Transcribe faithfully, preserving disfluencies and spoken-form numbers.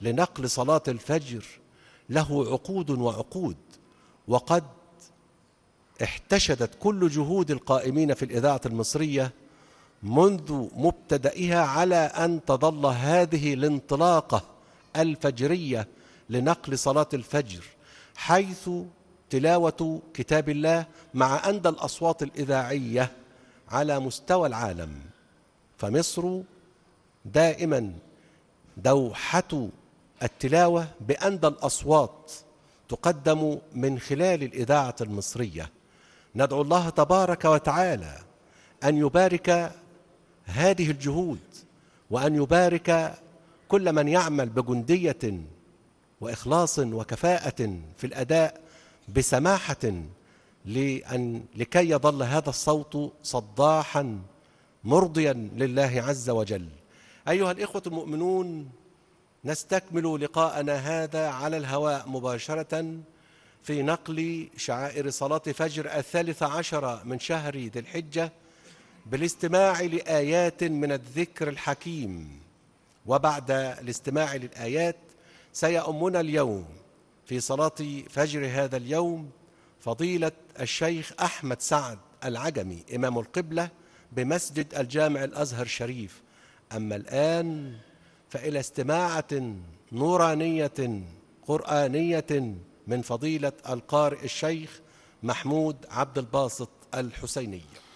لنقل صلاة الفجر له عقود وعقود، وقد احتشدت كل جهود القائمين في الإذاعة المصرية منذ مبتدئها على أن تظل هذه الانطلاقة الفجرية لنقل صلاة الفجر، حيث تلاوة كتاب الله مع أندى الأصوات الإذاعية على مستوى العالم. فمصر دائما دوحة التلاوة بأندى الأصوات تقدم من خلال الإذاعة المصرية. ندعو الله تبارك وتعالى أن يبارك هذه الجهود، وأن يبارك كل من يعمل بجندية وإخلاص وكفاءة في الأداء بسماحة لأن لكي يظل هذا الصوت صداحا مرضيا لله عز وجل. أيها الإخوة المؤمنون، نستكمل لقاءنا هذا على الهواء مباشرة في نقل شعائر صلاة فجر الثالث عشر من شهر ذي الحجة بالاستماع لآيات من الذكر الحكيم. وبعد الاستماع للآيات سيؤمنا اليوم في صلاة فجر هذا اليوم فضيلة الشيخ أحمد سعد العجمي إمام القبلة بمسجد الجامع الأزهر الشريف. أما الآن فإلى استماعة نورانية قرآنية من فضيلة القارئ الشيخ محمود عبد الباسط الحسيني.